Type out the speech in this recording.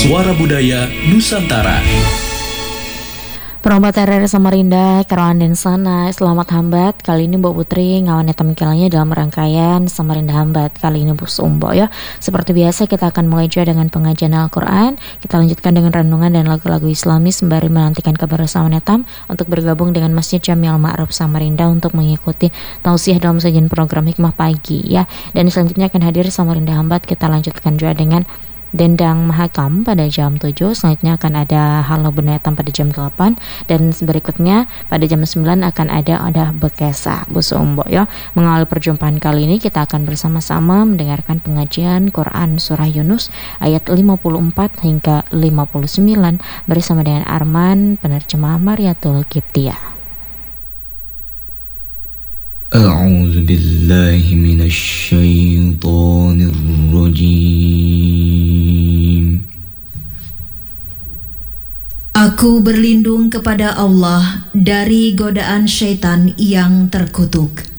Suara Budaya Nusantara. Perombat RR Samarinda, Karawan dan Sana, selamat hambat. Kali ini Mbak Putri ngawannya tampilannya dalam rangkaian Samarinda Hambat. Kali ini Bu Sumbo ya. Seperti biasa kita akan mulai juga dengan pengajian Al-Quran. Kita lanjutkan dengan renungan dan lagu-lagu Islami sembari menantikan kebersamaan Tam untuk bergabung dengan Masjid Jami'ah Ma'ruf Samarinda untuk mengikuti tausiah dalam sajian program Hikmah Pagi ya. Dan selanjutnya akan hadir Samarinda Hambat. Kita lanjutkan juga dengan Dendang Mahakam pada jam 7. Selanjutnya akan ada Halo Bunda Tam pada jam 8. Dan berikutnya pada jam 9 akan ada Bekesa Bu Sumbo ya. Mengawali perjumpaan kali ini kita akan bersama-sama mendengarkan pengajian Quran Surah Yunus ayat 54 hingga 59 bersama dengan Arman, penerjemah Mariatul Kiptiah. A'udzu billahi minasy syaithanir rajim. Aku berlindung kepada Allah dari godaan syaitan yang terkutuk.